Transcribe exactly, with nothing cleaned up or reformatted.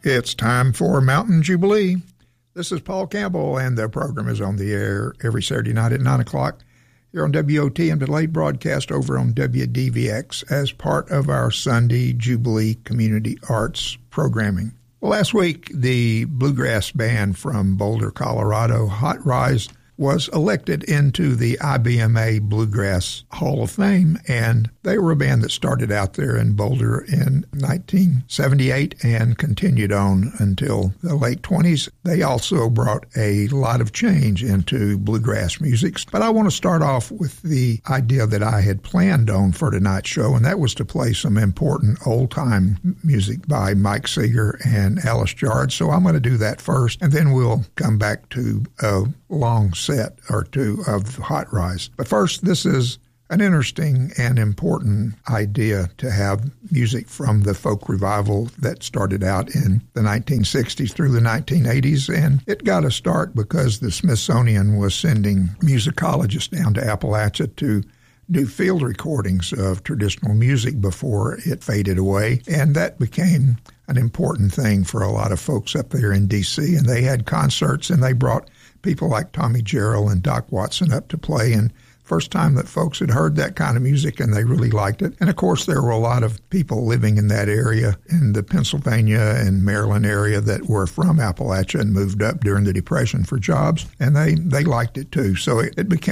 It's time for Mountain Jubilee. This is Paul Campbell, and the program is on the air every Saturday night at nine o'clock here on W O T and delayed broadcast over on W D V X as part of our Sunday Jubilee Community Arts programming. Well, last week, the bluegrass band from Boulder, Colorado, Hot Rise, was elected into the I B M A Bluegrass Hall of Fame, and they were a band that started out there in Boulder in nineteen seventy-eight and continued on until the late twenties. They also brought a lot of change into bluegrass music, but I want to start off with the idea that I had planned on for tonight's show, and that was to play some important old-time music by Mike Seeger and Alice Jard, so I'm going to do that first, and then we'll come back to a long set or two of Hot Rise. But first, this is an interesting and important idea to have music from the folk revival that started out in the nineteen sixties through the nineteen eighties, and it got a start because the Smithsonian was sending musicologists down to Appalachia to do field recordings of traditional music before it faded away, and that became an important thing for a lot of folks up there in D C, and they had concerts, and they brought people like Tommy Jarrell and Doc Watson up to play, and first time that folks had heard that kind of music, and they really liked it. And, of course, there were a lot of people living in that area, in the Pennsylvania and Maryland area, that were from Appalachia and moved up during the Depression for jobs, and they, they liked it, too. So it, it became